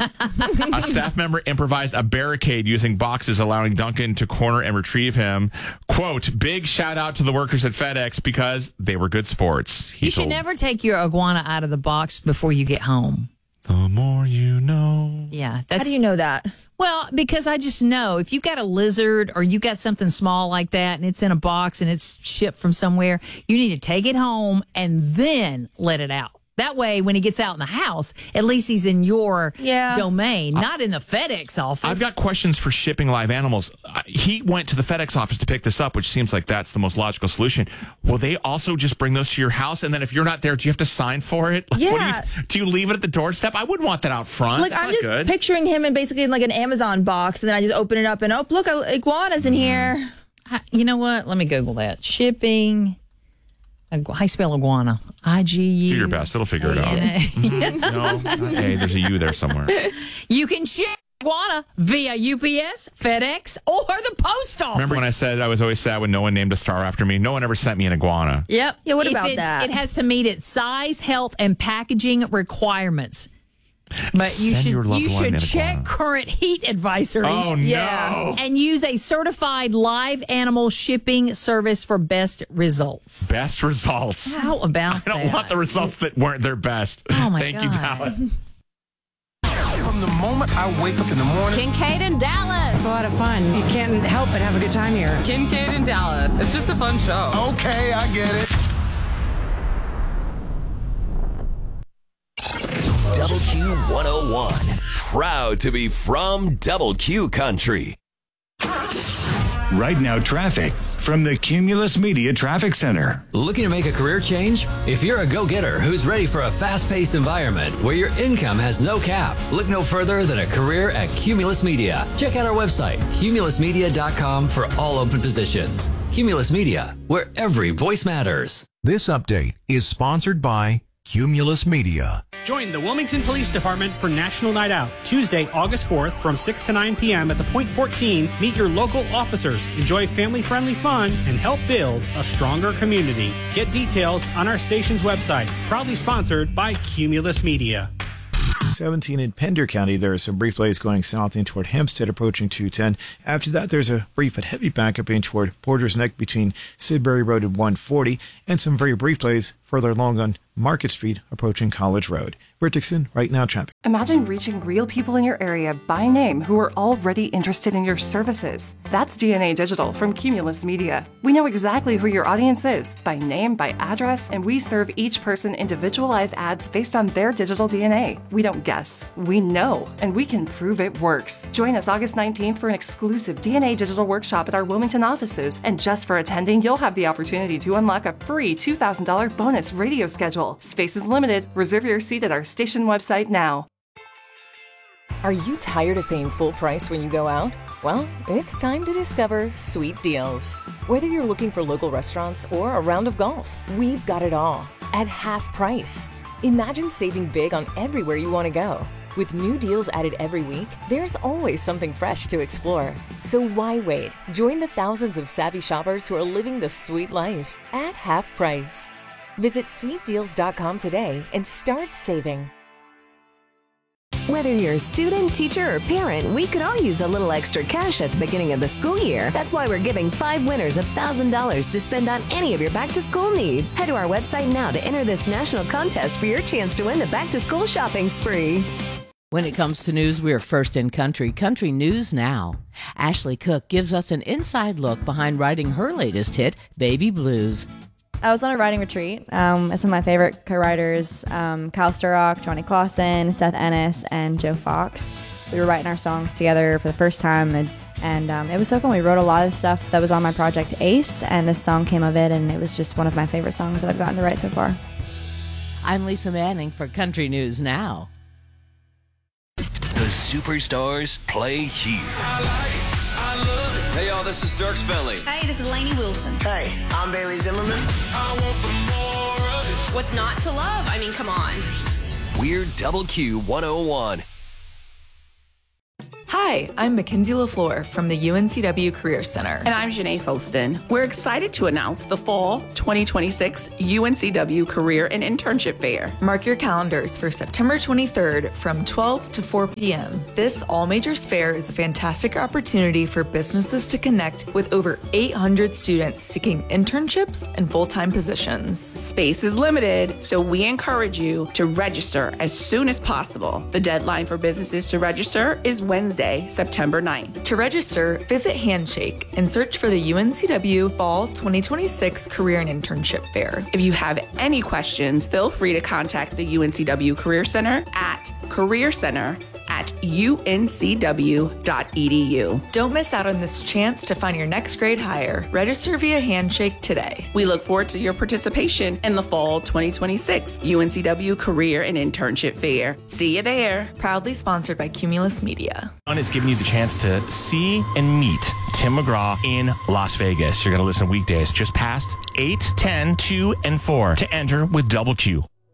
A staff member improvised a barricade using boxes, allowing Duncan to corner and retrieve him. Quote, big shout out to the workers at FedEx because they were good sports. You should never take your iguana out of the box before you get home. The more you know. Yeah. How do you know that? Well, because I just know if you got a lizard or you got something small like that and it's in a box and it's shipped from somewhere, you need to take it home and then let it out. That way, when he gets out in the house, at least he's in your domain, not in the FedEx office. I've got questions for shipping live animals. He went to the FedEx office to pick this up, which seems like that's the most logical solution. Will they also just bring those to your house? And then if you're not there, do you have to sign for it? Like, yeah. Do you leave it at the doorstep? I wouldn't want that out front. Like, I'm just picturing him in basically like an Amazon box, and then I just open it up and, oh, look, iguana's in here. You know what? Let me Google that. Shipping. How you spell iguana? I-G-U. Do your best. It'll figure it out. No, not A. There's a U there somewhere. You can ship iguana via UPS, FedEx, or the post office. Remember when I said I was always sad when no one named a star after me? No one ever sent me an iguana. Yep. Yeah, what about that? It has to meet its size, health, and packaging requirements. But you should check current heat advisories. Oh, no. Yeah. And use a certified live animal shipping service for best results. Best results. How about that? I don't want the results that weren't their best. Oh, my Thank God. you, Dallas. From the moment I wake up in the morning. Kincaid and Dallas. It's a lot of fun. You can't help but have a good time here. Kincaid and Dallas. It's just a fun show. Okay, I get it. Double Q 101. Proud to be from Double Q Country. Right now, traffic from the Cumulus Media Traffic Center. Looking to make a career change? If you're a go-getter who's ready for a fast-paced environment where your income has no cap, look no further than a career at Cumulus Media. Check out our website, cumulusmedia.com, for all open positions. Cumulus Media, where every voice matters. This update is sponsored by Cumulus Media. Join the Wilmington Police Department for National Night Out, Tuesday, August 4th from 6 to 9 p.m. at the Point 14. Meet your local officers, enjoy family-friendly fun, and help build a stronger community. Get details on our station's website. Proudly sponsored by Cumulus Media. 17 in Pender County. There are some brief delays going south in toward Hempstead approaching 210. After that, there's a brief but heavy backup in toward Porter's Neck between Sidbury Road and 140, and some very brief delays further along on Market Street approaching College Road. Britt Dixon, Right Now Traffic. Imagine reaching real people in your area by name who are already interested in your services. That's DNA Digital from Cumulus Media. We know exactly who your audience is by name, by address, and we serve each person individualized ads based on their digital DNA. We don't guess, we know, and we can prove it works. Join us August 19th for an exclusive DNA Digital workshop at our Wilmington offices. And just for attending, you'll have the opportunity to unlock a free $2,000 bonus radio schedule. Space is limited. Reserve your seat at our station website now. Are you tired of paying full price when you go out? Well, it's time to discover Sweet Deals. Whether you're looking for local restaurants or a round of golf, we've got it all at half price. Imagine saving big on everywhere you want to go. With new deals added every week, there's always something fresh to explore. So why wait? Join the thousands of savvy shoppers who are living the sweet life at half price. Visit sweetdeals.com today and start saving. Whether you're a student, teacher, or parent, we could all use a little extra cash at the beginning of the school year. That's why we're giving 5 winners $1,000 to spend on any of your back-to-school needs. Head to our website now to enter this national contest for your chance to win the back-to-school shopping spree. When it comes to news, we're first in country. Country News Now. Ashley Cook gives us an inside look behind writing her latest hit, Baby Blues. I was on a writing retreat with some of my favorite co-writers, Kyle Sturrock, Johnny Clausen, Seth Ennis, and Joe Fox. We were writing our songs together for the first time, and it was so fun. We wrote a lot of stuff that was on my project Ace, and this song came of it, and it was just one of my favorite songs that I've gotten to write so far. I'm Lisa Manning for Country News Now. The superstars play here. Hey, y'all, this is Dirk Bentley. Hey, this is Lainey Wilson. Hey, I'm Bailey Zimmerman. I want some more of this. What's not to love? I mean, come on. We're Double Q 101. Hi, Hi, I'm Mackenzie LaFleur from the UNCW Career Center. And I'm Janae Foston. We're excited to announce the Fall 2026 UNCW Career and Internship Fair. Mark your calendars for September 23rd from 12 to 4 p.m. This all-majors fair is a fantastic opportunity for businesses to connect with over 800 students seeking internships and full-time positions. Space is limited, so we encourage you to register as soon as possible. The deadline for businesses to register is Wednesday, September 9th. To register, visit Handshake and search for the UNCW Fall 2026 Career and Internship Fair. If you have any questions, feel free to contact the UNCW Career Center at careercenter@uncw.edu. Don't miss out on this chance to find your next grade hire. Register via Handshake today. We look forward to your participation in the Fall 2026 UNCW Career and Internship Fair. See you there. Proudly sponsored by Cumulus Media. Is giving you the chance to see and meet Tim McGraw in Las Vegas. You're going to listen weekdays just past 8, 10, 2, and 4 to enter with Double Q.